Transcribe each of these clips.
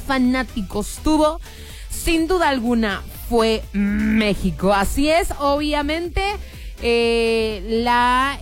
fanáticos tuvo, sin duda alguna, fue México. Así es, obviamente, la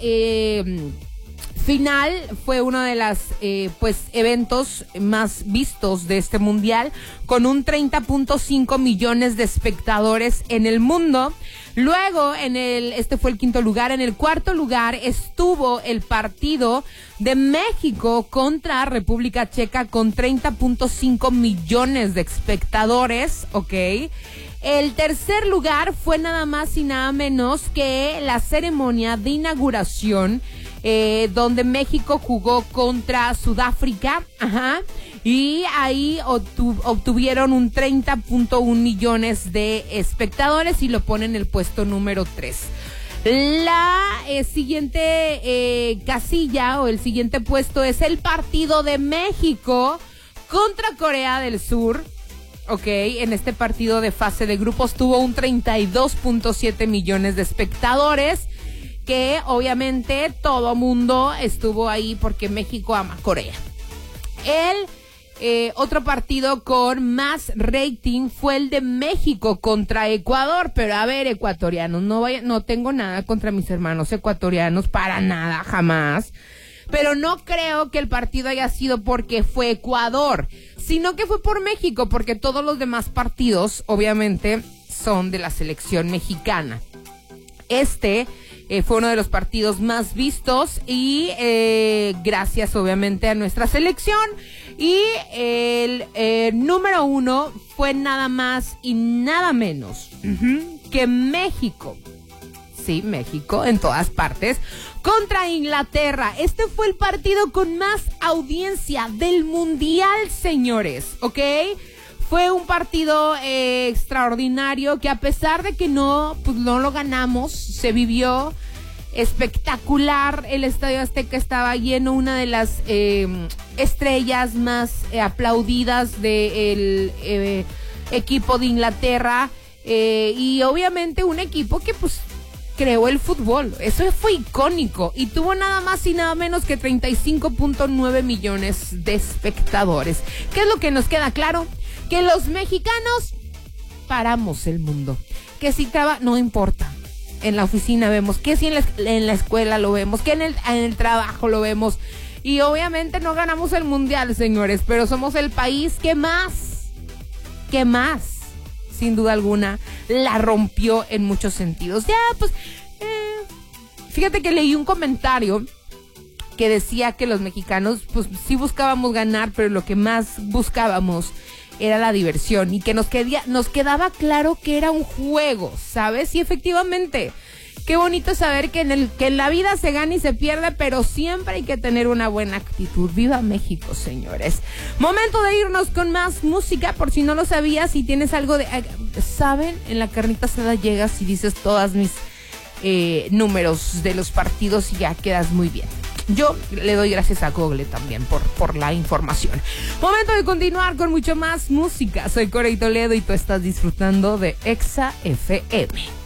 final fue uno de los eventos más vistos de este mundial, con 30.5 millones de espectadores en el mundo. Luego, este fue el quinto lugar. En el cuarto lugar estuvo el partido de México contra República Checa con 30.5 millones de espectadores, ¿ok? El tercer lugar fue nada más y nada menos que la ceremonia de inauguración, donde México jugó contra Sudáfrica, y ahí obtuvieron 30.1 millones de espectadores y lo ponen en el puesto número 3. La siguiente casilla o el siguiente puesto es el partido de México contra Corea del Sur. Ok, en este partido de fase de grupos tuvo 32.7 millones de espectadores, que obviamente todo mundo estuvo ahí porque México ama Corea. El otro partido con más rating fue el de México contra Ecuador, pero a ver, ecuatorianos, no tengo nada contra mis hermanos ecuatorianos, para nada, jamás. Pero no creo que el partido haya sido porque fue Ecuador, sino que fue por México, porque todos los demás partidos, obviamente, son de la selección mexicana. Fue uno de los partidos más vistos y gracias, obviamente, a nuestra selección. Y el número 1 fue nada más y nada menos que México. Sí, México, en todas partes, contra Inglaterra. Este fue el partido con más audiencia del mundial, señores, ¿ok? Fue un partido extraordinario que, a pesar de que no lo ganamos, se vivió espectacular. El Estadio Azteca estaba lleno, una de las estrellas más aplaudidas del equipo de Inglaterra, y obviamente un equipo que creó el fútbol. Eso fue icónico y tuvo nada más y nada menos que 35.9 millones de espectadores. ¿Qué es lo que nos queda claro? Que los mexicanos paramos el mundo. Que si no importa. En la oficina vemos, que si en la escuela lo vemos, que en el trabajo lo vemos. Y obviamente no ganamos el mundial, señores, pero somos el país que más, sin duda alguna, la rompió en muchos sentidos. Fíjate que leí un comentario que decía que los mexicanos, sí buscábamos ganar, pero lo que más buscábamos era la diversión, y que nos quedaba claro que era un juego, ¿sabes? Y efectivamente, qué bonito saber que en la vida se gana y se pierde, pero siempre hay que tener una buena actitud. ¡Viva México, señores! Momento de irnos con más música, por si no lo sabías, si tienes algo de... ¿Saben? En la carnita asada llegas y dices todas mis números de los partidos y ya quedas muy bien. Yo le doy gracias a Google también por la información. Momento de continuar con mucho más música. Soy Corey Toledo y tú estás disfrutando de Exa FM.